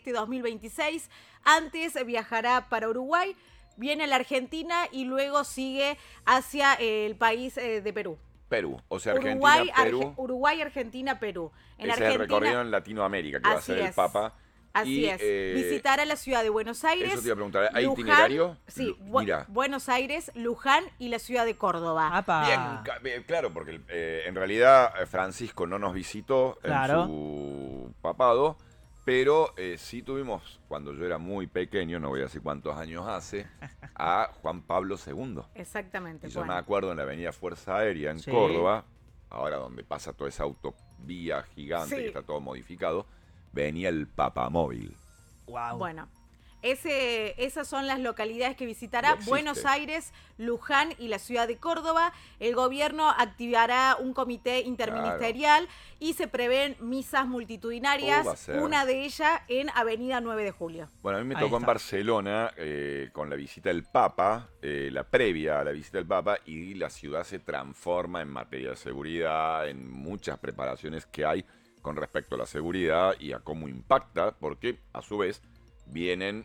este 2026. Antes viajará para Uruguay, viene a la Argentina y luego sigue hacia el país de Perú. Perú, o sea, Uruguay, Argentina, Perú. Uruguay, Argentina, Perú. En Ese es el Argentina, recorrido en Latinoamérica que va a así hacer el es. Papa. Así Y es. Visitará la ciudad de Buenos Aires. eso te iba a preguntar, ¿hay Luján, itinerario? sí, Mira. Buenos Aires, Luján y la ciudad de Córdoba. ¡Apa! Bien, claro, porque en realidad Francisco no nos visitó Claro. en su papado, pero sí tuvimos, cuando yo era muy pequeño, no voy a decir cuántos años hace, a Juan Pablo II. Exactamente. Y yo bueno. me acuerdo en la avenida Fuerza Aérea en Sí. Córdoba, ahora donde pasa toda esa autovía gigante Sí. que está todo modificado, venía el papamóvil. Wow. Bueno, esas son las localidades que visitará: Ya existe. Buenos Aires, Luján y la ciudad de Córdoba. El gobierno activará un comité interministerial y se prevén misas multitudinarias, Va a ser. una de ellas en Avenida 9 de Julio. Bueno, a mí me Ahí tocó en está. Barcelona con la visita del Papa, la previa a la visita del Papa, y la ciudad se transforma en materia de seguridad, en muchas preparaciones que hay con respecto a la seguridad y a cómo impacta, porque a su vez vienen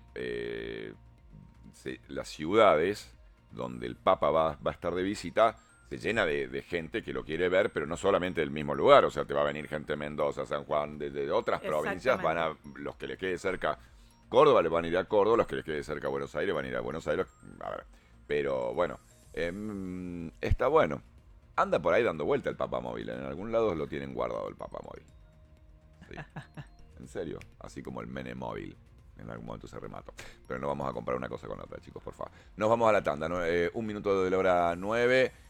las ciudades donde el Papa va a estar de visita, se llena de gente que lo quiere ver, pero no solamente del mismo lugar, o sea, te va a venir gente de Mendoza, San Juan, de otras provincias, los que les quede cerca Córdoba le van a ir a Córdoba, los que les quede cerca a Buenos Aires van a ir a Buenos Aires, a ver, pero bueno, está bueno. Anda por ahí dando vuelta el papamóvil, en algún lado lo tienen guardado el papamóvil. Sí. En serio, así como el Menemóvil. En algún momento se remató. Pero no vamos a comprar una cosa con otra, chicos, por favor. Nos vamos a la tanda. 1 minuto de la hora 9.